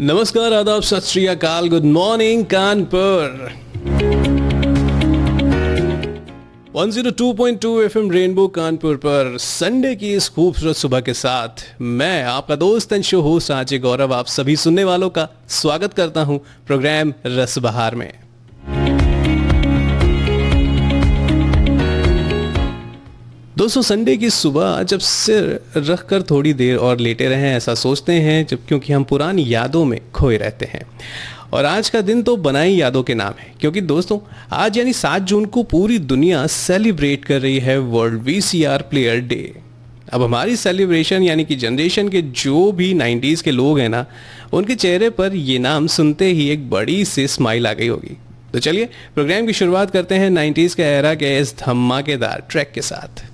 नमस्कार, आदाब, सत श्री अकाल, good morning Kanpur. 102.2 FM rainbow Kanpur पर संडे की इस खूबसूरत सुबह के साथ मैं आपका दोस्त एंड शो होस्ट आरजे गौरव आप सभी सुनने वालों का स्वागत करता हूं प्रोग्राम रस बहार में। दोस्तों, संडे की सुबह जब सिर रखकर थोड़ी देर और लेटे रहें ऐसा सोचते हैं जब क्योंकि हम पुरानी यादों में खोए रहते हैं। और आज का दिन तो बना ही यादों के नाम है, क्योंकि दोस्तों आज यानी 7 जून को पूरी दुनिया सेलिब्रेट कर रही है वर्ल्ड वीसीआर प्लेयर डे। अब हमारी सेलिब्रेशन यानी कि जनरेशन के जो भी 90s के लोग हैं ना, उनके चेहरे पर ये नाम सुनते ही एक बड़ी सी स्माइल आ गई होगी। तो चलिए प्रोग्राम की शुरुआत करते हैं 90s के एरा के इस धमाकेदार ट्रैक के साथ।